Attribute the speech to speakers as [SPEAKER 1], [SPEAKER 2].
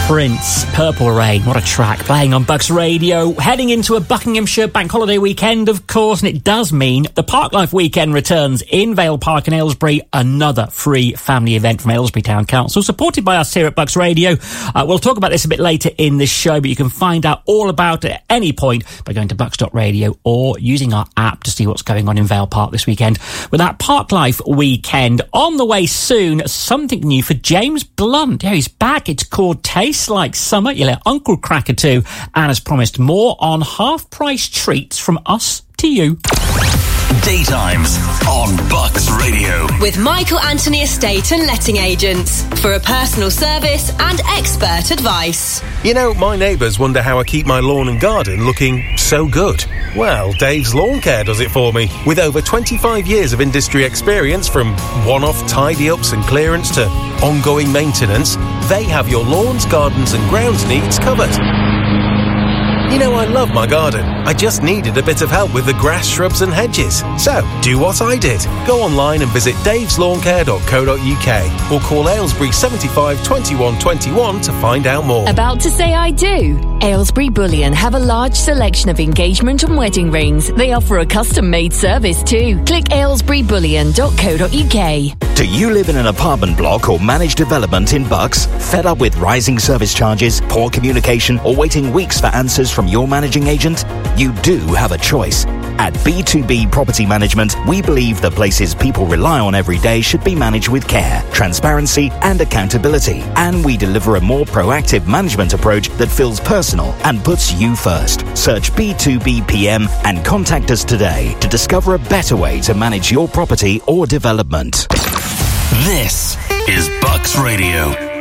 [SPEAKER 1] Prince, Purple Rain, what a track, playing on Bucks Radio. Heading into a Buckinghamshire bank holiday weekend, of course, and it does mean the Parklife weekend returns in Vale Park in Aylesbury, another free family event from Aylesbury Town Council, supported by us here at Bucks Radio. We'll talk about this a bit later in this show, but you can find out all about it at any point by going to bucks.radio or using our app to see what's going on in Vale Park this weekend. With that Parklife weekend on the way soon, something new for James Blunt. Yeah, he's back. It's called Tastes Like Summer. You'll hear Uncle Krakatoo, and as promised, more on half-price treats from us to you.
[SPEAKER 2] Daytimes on Bucks Radio.
[SPEAKER 3] With Michael Anthony Estate and Letting Agents for a personal service and expert advice.
[SPEAKER 4] You know, my neighbours wonder how I keep my lawn and garden looking so good. Well, Dave's Lawn Care does it for me. With over 25 years of industry experience, from one-off tidy-ups and clearance to ongoing maintenance, they have your lawns, gardens and grounds needs covered. You know, I love my garden. I just needed a bit of help with the grass, shrubs and hedges. So, do what I did. Go online and visit daveslawncare.co.uk or call Aylesbury 75 21 21 to find out more.
[SPEAKER 5] About to say I do? Aylesbury Bullion have a large selection of engagement and wedding rings. They offer a custom-made service too. Click aylesburybullion.co.uk.
[SPEAKER 2] Do you live in an apartment block or managed development in Bucks? Fed up with rising service charges, poor communication, or waiting weeks for answers from your managing agent? You do have a choice. At B2B Property Management, we believe the places people rely on every day should be managed with care, transparency and accountability. And we deliver a more proactive management approach that feels personal and puts you first. Search B2B PM and contact us today to discover a better way to manage your property or development. This is Bucks Radio.